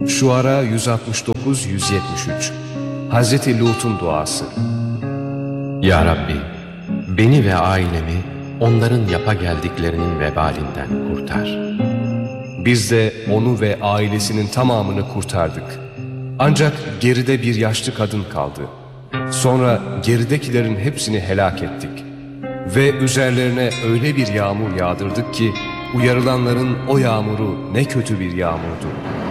Şuara 169-173 Hazreti Lut'un duası. Ya Rabbi, beni ve ailemi onların yapa geldiklerinin vebalinden kurtar. Biz de onu ve ailesinin tamamını kurtardık. Ancak geride bir yaşlı kadın kaldı. Sonra geridekilerin hepsini helak ettik. Ve üzerlerine öyle bir yağmur yağdırdık ki uyarılanların o yağmuru ne kötü bir yağmurdu.